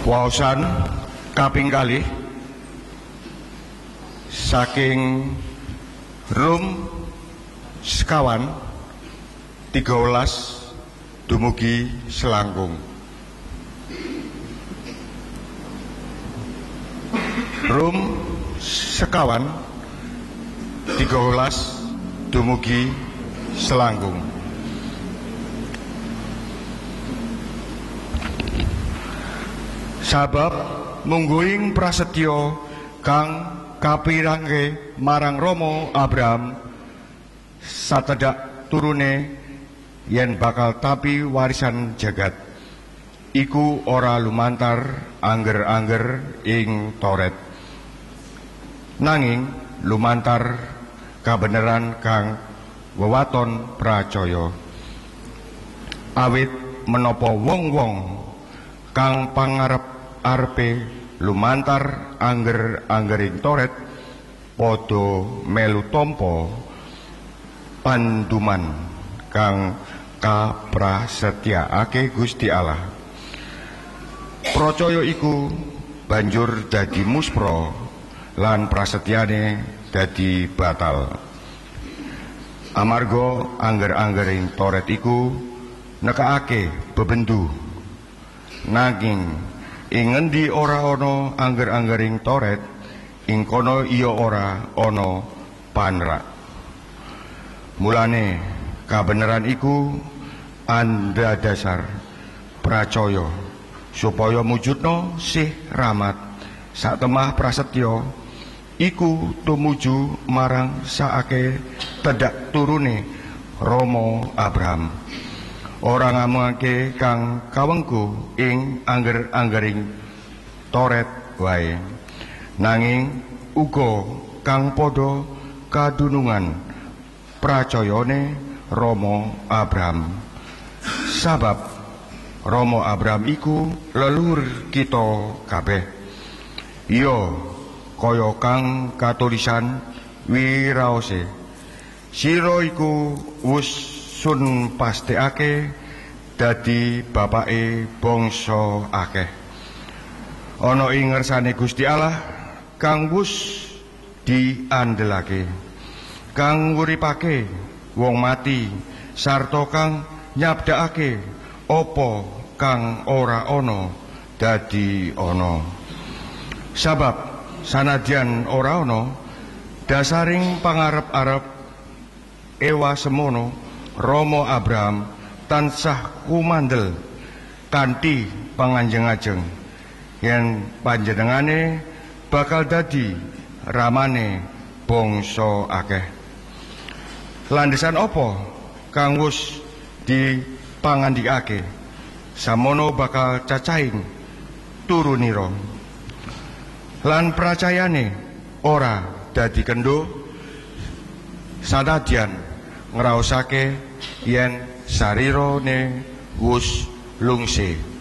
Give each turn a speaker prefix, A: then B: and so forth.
A: Waosan kaping kalih saking Rum sekawan 13 dumugi selangkung. Rum sekawan 13 dumugi selangkung. Sabab mungguing prasetyo kang kapirangke marang Rama Abraham satedak turune yen bakal tapi warisan jagat iku ora lumantar angger-angger ing Toret, nanging lumantar kabeneran kang wewaton pracaya. Awit menapa wong-wong kang pangarep-arepe lumantar angger-anggering Toret padha melu tampa panduman kang kaprasetyaake Gusti Allah. Pracaya iku banjur dadi muspra lan prasetyane dadi batal. Amarga angger-anggering Toret iku nekakake bebendu, nanging ing ngendi ora ana angger-anggering Toret ing kono iya ora ana panrak. Mulane kabeneran iku andhadhasar pracaya supaya mujudna sih rahmat satemah prasetya iku tumuju marang saake tedak turune Rama Abraham. Ora ngamungake kang kawengku ing angger-anggering Toret wae, nanging uga kang padha kadunungan pracayane Rama Abraham. Sabab Rama Abraham iku leluhur kita kabeh. Iya kaya kang katulisan wiraose, sira iku wus sun pastekake dadi bapake bangsa akeh. Ana ing ngersane Gusti Allah kang wus diandelake, kang nguripake wong mati sarta kang nyabdakake apa kang ora ana dadi ana. Sabab sanadyan ora ana dasaring pangarep-arep ewa semono, Rama Abraham tansah kumandel kanthi panganjeng-ajeng yen panjenengane bakal dadi ramane bangsa akeh. Landesan apa kang wus dipangandikake samono bakal cacahing turunira, lan pracayane ora dadi kendho sanadyan ngraosake yen sarirane wus lungse.